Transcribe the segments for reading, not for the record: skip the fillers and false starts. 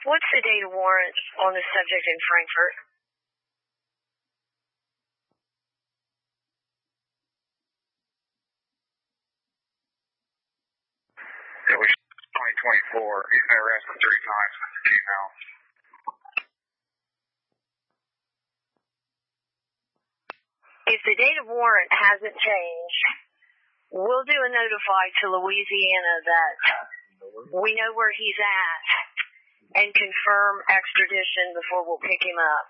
What's the date of warrant on the subject in Frankfurt? It was 2024. He's been arrested 3 times since the email. If the date of warrant hasn't changed, we'll do a notify to Louisiana that we know where he's at and confirm extradition before we'll pick him up.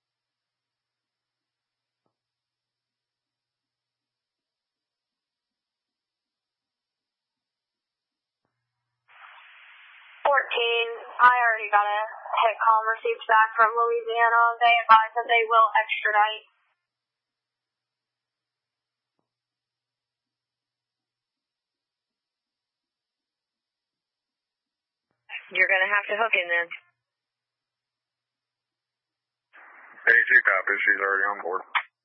I already got a hit call received back from Louisiana. They advise that they will extradite. You're going to have to hook him then. 82 copies. She's already on board.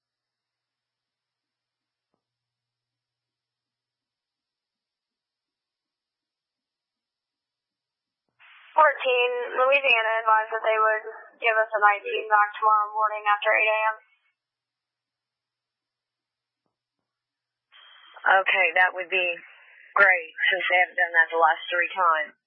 14, Louisiana advised that they would give us a 19 back tomorrow morning after 8 a.m. Okay, that would be great since they haven't done that the last 3 times.